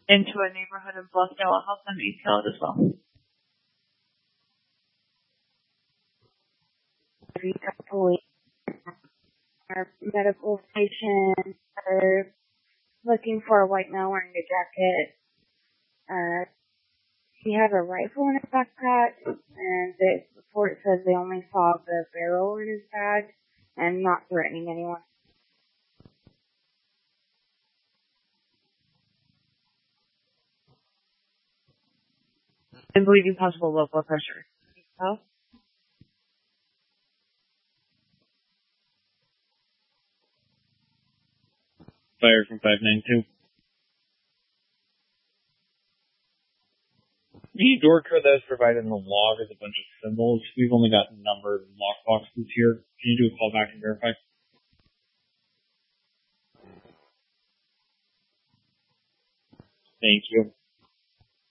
into a neighborhood in Bluffdale, a house on East Hill as well. Police, our medical station, are looking for a white male wearing a jacket. He had a rifle in his backpack, and the report says they only saw the barrel in his bag and not threatening anyone. And believing possible low blood pressure. Oh? Fire from 592. The door code that was provided in the log is a bunch of symbols. We've only got numbered lock boxes here. Can you do a call back and verify? Thank you.